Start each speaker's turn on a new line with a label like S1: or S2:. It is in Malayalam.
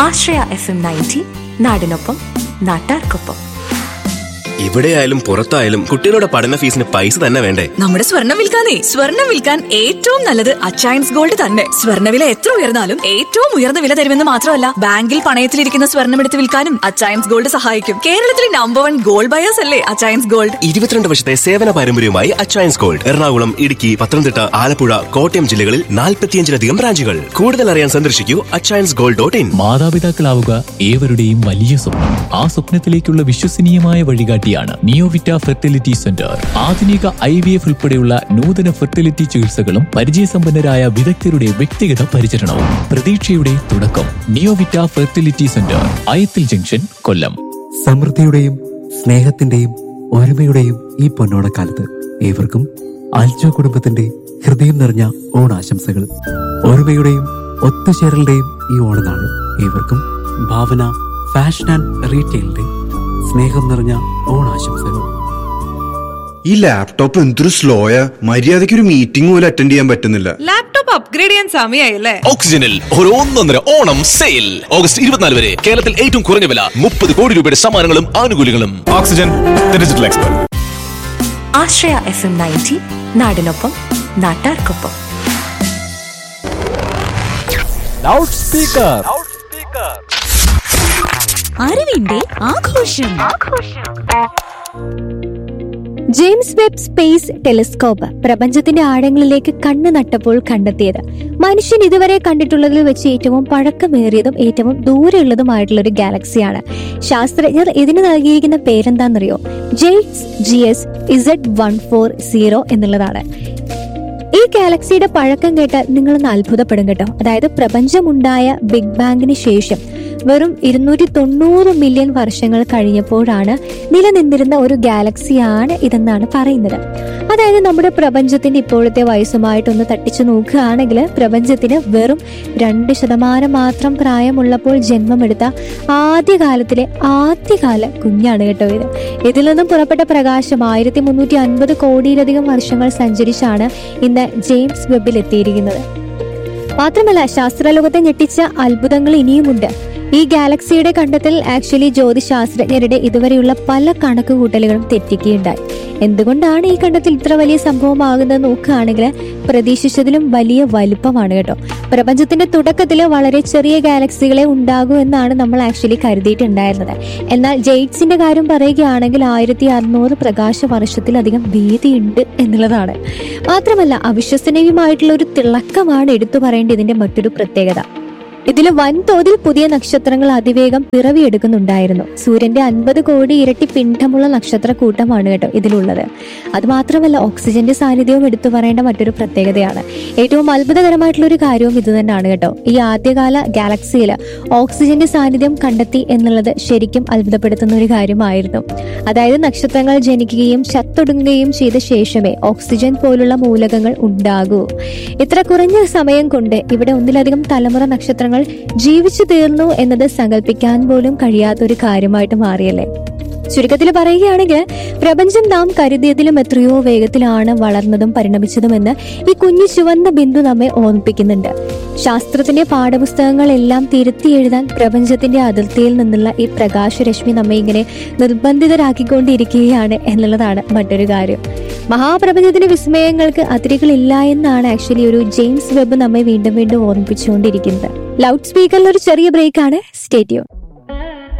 S1: ആശ്രയ FM 90 നാടിനൊപ്പം നാട്ടാർക്കൊപ്പം.
S2: എവിടെയായാലും പുറത്തായാലും കുട്ടികളുടെ പഠന ഫീസിന് പൈസ തന്നെ വേണ്ടേ?
S3: നമ്മുടെ സ്വർണം വിൽക്കാൻ ഏറ്റവും നല്ലത് അച്ചയൻസ് ഗോൾഡ് തന്നെ. സ്വർണ്ണവില എത്ര ഉയർന്നാലും ഏറ്റവും ഉയർന്ന വില തരുമെന്ന് മാത്രമല്ല, ബാങ്കിൽ പണയത്തിലിരിക്കുന്ന സ്വർണം എടുത്ത് വിൽക്കാനും അച്ചയൻസ് ഗോൾഡ് സഹായിക്കും. കേരളത്തിലെ നമ്പർ 1 ഗോൾഡ് ബയേഴ്സ് അല്ലേ അച്ചയൻസ് ഗോൾഡ്.
S2: 22 വർഷത്തെ സേവന പാരമ്പര്യവുമായി അച്ചയൻസ് ഗോൾഡ് എറണാകുളം, ഇടുക്കി, പത്തനംതിട്ട, ആലപ്പുഴ, കോട്ടയം ജില്ലകളിൽ 45-ലധികം ബ്രാഞ്ചുകൾ. കൂടുതൽ അറിയാൻ സന്ദർശിക്കൂ achainsgold.in.
S4: മാതാപിതാക്കളാവുക ഏവരുടെയും വലിയ സ്വപ്നം. ആ സ്വപ്നത്തിലേക്കുള്ള വിശ്വസനീയമായ വഴികാട്ടിയാണ് നിയോവിറ്റ ഫെർട്ടിലിറ്റി സെന്റർ. ആധുനിക IVF ഉൾപ്പെടെയുള്ള നൂതന ഫെർട്ടിലിറ്റി ചികിത്സകളും പരിചയസമ്പന്നരായ വിദഗ്ധരുടെ വ്യക്തിഗത പരിചരണവും പ്രതീക്ഷയുടെ തുടക്കം. നിയോവിറ്റ ഫെർട്ടിലിറ്റി സെന്റർ, അയത്തിൽ ജംഗ്ഷൻ, കൊല്ലം.
S5: സമൃദ്ധിയുടെയും സ്നേഹത്തിന്റെയും ഒരുമയുടെയും ഈ പൊന്നോണക്കാലത്ത് ഏവർക്കും ആൽജോ കുടുംബത്തിന്റെ ഹൃദയം നിറഞ്ഞ ഓണാശംസകൾ. ഒരുമയുടെയും ഒത്തുചേരലുടെയും ഈ ഓണനാണ് ഏവർക്കും ഭാവന ഫാഷൻ ആൻഡ് റീറ്റെയിലിന്റെ സ്നേഹം നിറഞ്ഞ ഓണാശംസകൾ.
S6: ഈ ലാപ്ടോപ്പ് എന്തൊരു സ്ലോയാ, മര്യാദയ്ക്ക് ഒരു മീറ്റിംഗ് പോലും അറ്റൻഡ് ചെയ്യാൻ പറ്റുന്നില്ല.
S7: ലാപ്ടോപ്പ് അപ്ഗ്രേഡ് ചെയ്യാൻ സമയമായില്ലേ?
S2: ഓക്സിജനിൽ ഒരു 1.5 ഓണം സെയിൽ. ഓഗസ്റ്റ് 24 വരെ കേരളത്തിൽ ഏറ്റവും കുറഞ്ഞ വില 30 കോടി രൂപയുടെ സമ്മാനങ്ങളും ആനുകൂല്യങ്ങളും. Oxygen, digital expert.
S1: ആശ്രയ FM 90 നാടിനൊപ്പം നാട്ടാർക്കൊപ്പം.
S4: Loud speaker.
S3: അറിവിന്റെ ആഘോഷം.
S8: ജെയിംസ് വെബ് സ്പേസ് ടെലിസ്കോപ്പ് പ്രപഞ്ചത്തിന്റെ ആഴങ്ങളിലേക്ക് കണ്ണു നട്ടപ്പോൾ കണ്ടെത്തിയത് മനുഷ്യൻ ഇതുവരെ കണ്ടിട്ടുള്ളതിൽ വെച്ച് ഏറ്റവും പഴക്കമേറിയതും ഏറ്റവും ദൂരെയുള്ളതുമായിട്ടുള്ള ഒരു ഗാലക്സിയാണ്. ശാസ്ത്രജ്ഞർ ഇതിന് നൽകിയിരിക്കുന്ന പേരെന്താണെന്നറിയോ? JEITS GS-Z140 എന്നുള്ളതാണ്. ഈ ഗാലക്സിയുടെ പഴക്കം കേട്ടാൽ നിങ്ങളൊന്ന് അത്ഭുതപ്പെടും കേട്ടോ. അതായത് പ്രപഞ്ചമുണ്ടായ ബിഗ് ബാങ്കിന് ശേഷം വെറും 290 മില്യൺ വർഷങ്ങൾ കഴിഞ്ഞപ്പോഴാണ് നിലനിന്നിരുന്ന ഒരു ഗാലക്സിയാണ് ഇതെന്നാണ് പറയുന്നത്. അതായത് നമ്മുടെ പ്രപഞ്ചത്തിന്റെ ഇപ്പോഴത്തെ വയസ്സുമായിട്ടൊന്ന് തട്ടിച്ചു നോക്കുകയാണെങ്കിൽ പ്രപഞ്ചത്തിന് വെറും 2% മാത്രം പ്രായമുള്ളപ്പോൾ ജന്മമെടുത്ത ആദ്യകാല കുഞ്ഞാണ് കേട്ടോ ഇത്. ഇതിൽ നിന്നും പുറപ്പെട്ട പ്രകാശം 1350 കോടിയിലധികം വർഷങ്ങൾ സഞ്ചരിച്ചാണ് ഇന്ന് ജെയിംസ് വെബിൽ എത്തിയിരിക്കുന്നത്. മാത്രമല്ല, ശാസ്ത്രലോകത്തെ ഞെട്ടിച്ച അത്ഭുതങ്ങൾ ഇനിയുമുണ്ട്. ഈ ഗാലക്സിയുടെ കണ്ടെത്തൽ ആക്ച്വലി ജ്യോതിശാസ്ത്രജ്ഞരുടെ ഇതുവരെയുള്ള പല കണക്കുകൂട്ടലുകളും തെറ്റിക്കുകയുണ്ടായി. എന്തുകൊണ്ടാണ് ഈ കണ്ടെത്തൽ ഇത്ര വലിയ സംഭവമാകുന്നത് നോക്കുകയാണെങ്കിൽ പ്രതീക്ഷിച്ചതിലും വലിയ വലുപ്പമാണ് കേട്ടോ. പ്രപഞ്ചത്തിന്റെ തുടക്കത്തിൽ വളരെ ചെറിയ ഗാലക്സികളെ ഉണ്ടാകൂ എന്നാണ് നമ്മൾ ആക്ച്വലി കരുതിയിട്ടുണ്ടായിരുന്നത്. എന്നാൽ ജെയ്റ്റ്സിന്റെ കാര്യം പറയുകയാണെങ്കിൽ 1600 പ്രകാശ വർഷത്തിലധികം വീതിയുണ്ട് എന്നുള്ളതാണ്. മാത്രമല്ല, അവിശ്വസനീയമായിട്ടുള്ള ഒരു തിളക്കമാണ് എടുത്തു പറയേണ്ട ഇതിന്റെ മറ്റൊരു പ്രത്യേകത. ഇതിൽ വൻതോതിൽ പുതിയ നക്ഷത്രങ്ങൾ അതിവേഗം പിറവിയെടുക്കുന്നുണ്ടായിരുന്നു. സൂര്യന്റെ 50 കോടി ഇരട്ടി പിണ്ഡമുള്ള നക്ഷത്ര കൂട്ടമാണ് കേട്ടോ ഇതിലുള്ളത്. അതുമാത്രമല്ല, ഓക്സിജന്റെ സാന്നിധ്യവും എടുത്തു പറയേണ്ട മറ്റൊരു പ്രത്യേകതയാണ്. ഏറ്റവും അത്ഭുതകരമായിട്ടുള്ള ഒരു കാര്യവും ഇത് തന്നെയാണ് കേട്ടോ. ഈ ആദ്യകാല ഗാലക്സിയിൽ ഓക്സിജന്റെ സാന്നിധ്യം കണ്ടെത്തി എന്നുള്ളത് ശരിക്കും അത്ഭുതപ്പെടുത്തുന്ന ഒരു കാര്യമായിരുന്നു. അതായത് നക്ഷത്രങ്ങൾ ജനിക്കുകയും ചത്തൊടുങ്ങുകയും ചെയ്ത ശേഷമേ ഓക്സിജൻ പോലുള്ള മൂലകങ്ങൾ ഉണ്ടാകൂ. ഇത്ര കുറഞ്ഞ സമയം കൊണ്ട് ഇവിടെ ഒന്നിലധികം തലമുറ നക്ഷത്രങ്ങൾ ജീവിച്ചു തീർന്നു എന്നത് സങ്കല്പിക്കാൻ പോലും കഴിയാത്തൊരു കാര്യമായിട്ട് മാറിയല്ലേ. ചുരുക്കത്തിൽ പറയുകയാണെങ്കിൽ പ്രപഞ്ചം നാം കരുതിയതിലും എത്രയോ വേഗത്തിലാണ് വളർന്നതും പരിണമിച്ചതുമെന്ന് ഈ കുഞ്ഞു ചുവന്ന ബിന്ദു നമ്മെ ഓർമ്മിപ്പിക്കുന്നുണ്ട്. ശാസ്ത്രത്തിന്റെ പാഠപുസ്തകങ്ങളെല്ലാം തിരുത്തി എഴുതാൻ പ്രപഞ്ചത്തിന്റെ അതിർത്തിയിൽ നിന്നുള്ള ഈ പ്രകാശരശ്മി നമ്മെ ഇങ്ങനെ നിർബന്ധിതരാക്കിക്കൊണ്ടിരിക്കുകയാണ് എന്നുള്ളതാണ് മറ്റൊരു കാര്യം. മഹാപ്രപഞ്ചത്തിന്റെ വിസ്മയങ്ങൾക്ക് അതിരുകളില്ല എന്നാണ് ആക്ച്വലി ഒരു ജെയിംസ് വെബ് നമ്മെ വീണ്ടും വീണ്ടും ഓർമ്മിപ്പിച്ചുകൊണ്ടിരിക്കുന്നത്. ലൗഡ് സ്പീക്കറിൽ ഒരു ചെറിയ ബ്രേക്കാണ്. Stay tune.